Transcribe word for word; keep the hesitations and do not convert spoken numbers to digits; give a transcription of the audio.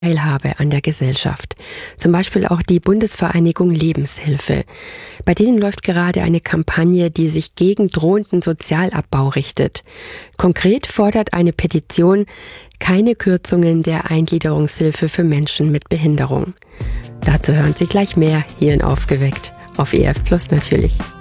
Teilhabe an der Gesellschaft. Zum Beispiel auch die Bundesvereinigung Lebenshilfe. Bei denen läuft gerade eine Kampagne, die sich gegen drohenden Sozialabbau richtet. Konkret fordert eine Petition keine Kürzungen der Eingliederungshilfe für Menschen mit Behinderung. Dazu hören Sie gleich mehr hier in Aufgeweckt, auf E F Plus natürlich.